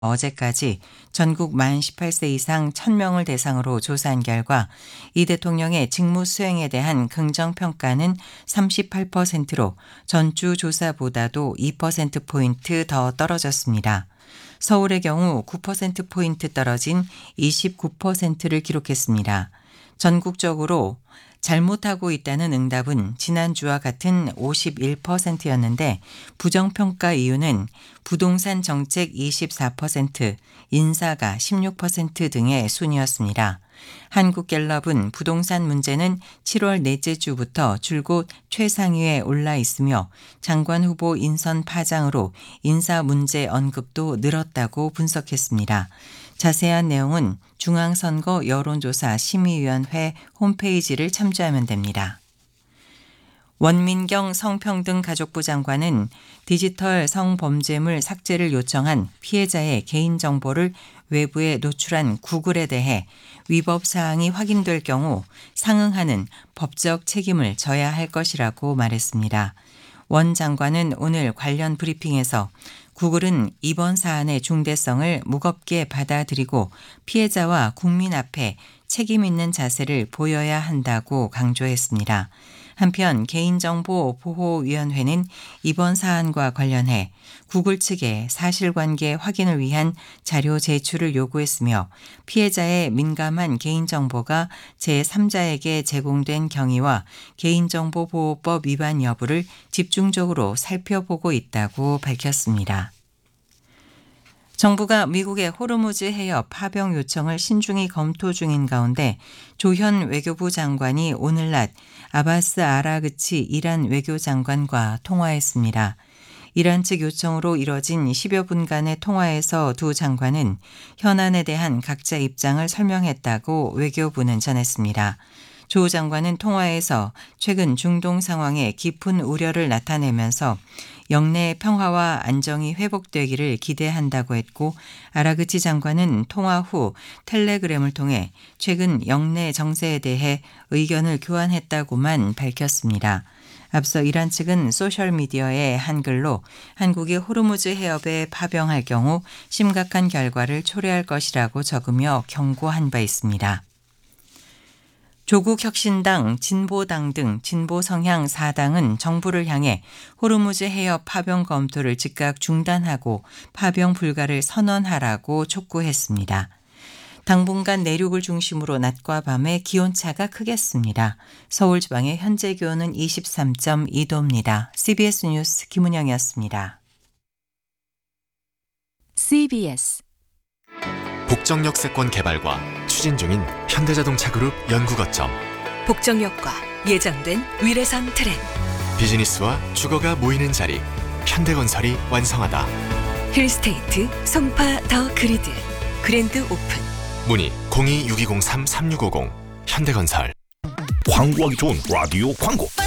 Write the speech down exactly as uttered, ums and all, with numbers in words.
어제까지 전국 만 열여덟 세 이상 천 명을 대상으로 조사한 결과 이 대통령의 직무 수행에 대한 긍정평가는 삼십팔 퍼센트로 전주 조사보다도 이 퍼센트포인트 더 떨어졌습니다. 서울의 경우 구 퍼센트포인트 떨어진 이십구 퍼센트를 기록했습니다. 전국적으로 잘못하고 있다는 응답은 지난주와 같은 오십일 퍼센트였는데 부정평가 이유는 부동산 정책 이십사 퍼센트, 인사가 십육 퍼센트 등의 순이었습니다. 한국갤럽은 부동산 문제는 칠월 넷째 주부터 줄곧 최상위에 올라 있으며 장관 후보 인선 파장으로 인사 문제 언급도 늘었다고 분석했습니다. 자세한 내용은 중앙선거 여론조사 심의위원회 홈페이지를 참조하면 됩니다. 원민경 성평등가족부 장관은 디지털 성범죄물 삭제를 요청한 피해자의 개인정보를 외부에 노출한 구글에 대해 위법 사항이 확인될 경우 상응하는 법적 책임을 져야 할 것이라고 말했습니다. 원 장관은 오늘 관련 브리핑에서 구글은 이번 사안의 중대성을 무겁게 받아들이고 피해자와 국민 앞에 책임 있는 자세를 보여야 한다고 강조했습니다. 한편 개인정보보호위원회는 이번 사안과 관련해 구글 측에 사실관계 확인을 위한 자료 제출을 요구했으며 피해자의 민감한 개인정보가 제삼자에게 제공된 경위와 개인정보보호법 위반 여부를 집중적으로 살펴보고 있다고 밝혔습니다. 정부가 미국의 호르무즈 해협 파병 요청을 신중히 검토 중인 가운데 조현 외교부 장관이 오늘 낮 아바스 아라그치 이란 외교장관과 통화했습니다. 이란 측 요청으로 이뤄진 십여 분간의 통화에서 두 장관은 현안에 대한 각자 입장을 설명했다고 외교부는 전했습니다. 조 장관은 통화에서 최근 중동 상황에 깊은 우려를 나타내면서 영내 평화와 안정이 회복되기를 기대한다고 했고 아라그치 장관은 통화 후 텔레그램을 통해 최근 영내 정세에 대해 의견을 교환했다고만 밝혔습니다. 앞서 이란 측은 소셜미디어에 한글로 한국이 호르무즈 해협에 파병할 경우 심각한 결과를 초래할 것이라고 적으며 경고한 바 있습니다. 조국혁신당, 진보당 등 진보 성향 사 당은 정부를 향해 호르무즈 해협 파병 검토를 즉각 중단하고 파병 불가를 선언하라고 촉구했습니다. 당분간 내륙을 중심으로 낮과 밤에 기온차가 크겠습니다. 서울 지방의 현재 기온은 이십삼 점 이 도입니다. 씨비에스 뉴스 김은영이었습니다. 씨비에스 복정역세권 개발과 추진 중인 현대자동차 그룹 연구거점, 복정역과 예정된 위례선 트램, 비즈니스와 주거가 모이는 자리 현대건설이 완성하다. 힐스테이트 송파 더 그리드 그랜드 오픈. 문의 공이 육이공삼 삼육오공 현대건설. 광고하기 좋은 라디오 광고.